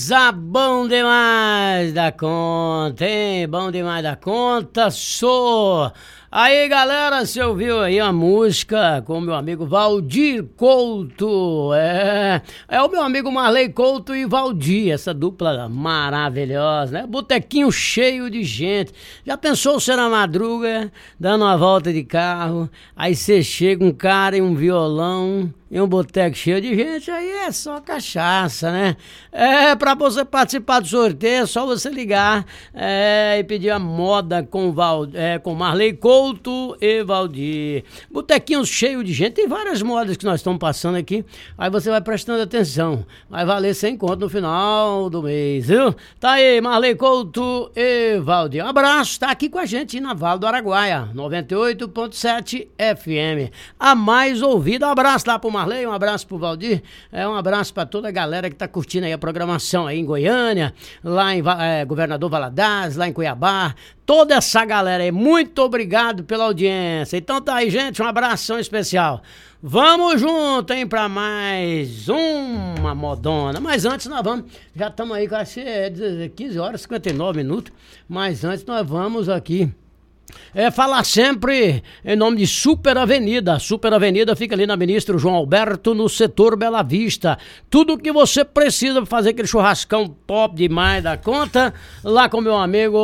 Beleza, bom demais da conta, hein? Bom demais da conta, sou. Aí, galera, você ouviu aí a música com o meu amigo Valdir Couto, é o meu amigo Marley Couto e Valdir, essa dupla maravilhosa, né? Botequinho cheio de gente. Já pensou você na madruga, dando uma volta de carro, aí você chega um cara e um violão e um boteco cheio de gente, aí é só cachaça, né? Pra você participar do sorteio, é só você ligar e pedir a moda com Marley Couto e Valdir. Botequinho cheio de gente, tem várias modas que nós estamos passando aqui, aí você vai prestando atenção, vai valer 100 conto no final do mês, viu? Tá aí, Marley Couto e Valdir. Um abraço, tá aqui com a gente na Vale do Araguaia, 98.7 FM, a mais ouvida. Um abraço lá pro Marley, um abraço pro Valdir, um abraço pra toda a galera que tá curtindo aí a programação aí em Goiânia, lá em Governador Valadares, lá em Cuiabá, toda essa galera aí, muito obrigado pela audiência. Então tá aí, gente, um abração especial. Vamos junto, hein, pra mais uma modona. Mas antes nós vamos, já estamos aí, acho que 15 horas e 59 minutos, mas antes nós vamos aqui falar sempre em nome de Super Avenida. Super Avenida fica ali na Ministro João Alberto, no setor Bela Vista. Tudo que você precisa para fazer aquele churrascão top demais da conta, lá com meu amigo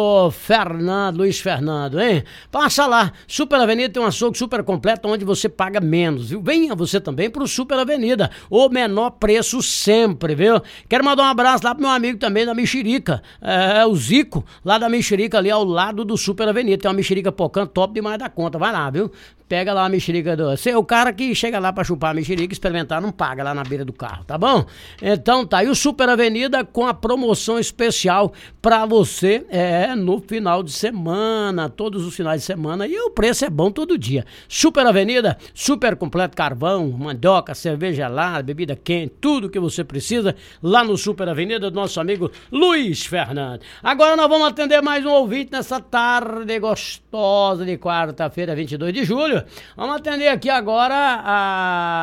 Luiz Fernando, hein? Passa lá, Super Avenida tem um açougue super completo onde você paga menos, viu? Venha você também pro Super Avenida, o menor preço sempre, viu? Quero mandar um abraço lá pro meu amigo também da Mexerica, o Zico, lá da Mexerica ali ao lado do Super Avenida, tem uma mexerica pocã top demais da conta, vai lá, viu? Pega lá a mexerica o cara que chega lá pra chupar a mexerica, experimentar, não paga lá na beira do carro, tá bom? Então tá, e o Super Avenida com a promoção especial pra você, no final de semana, todos os finais de semana, e o preço é bom todo dia. Super Avenida, super completo, carvão, mandioca, cerveja gelada, bebida quente, tudo que você precisa, lá no Super Avenida do nosso amigo Luiz Fernando. Agora nós vamos atender mais um ouvinte nessa tarde gostosa de quarta-feira, 22 de julho. Vamos atender aqui agora a